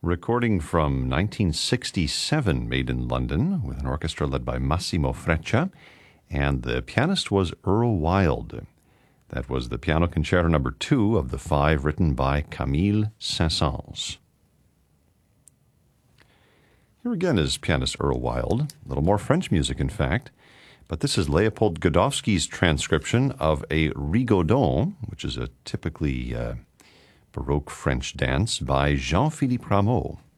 Recording from 1967, made in London, with an orchestra led by Massimo Freccia, and the pianist was Earl Wild. That was the Piano Concerto No. 2 of the 5 written by Camille Saint-Saëns. Here again is pianist Earl Wild, a little more French music, in fact, but this is Leopold Godowsky's transcription of a rigodon, which is a typically Baroque French dance by Jean-Philippe Rameau.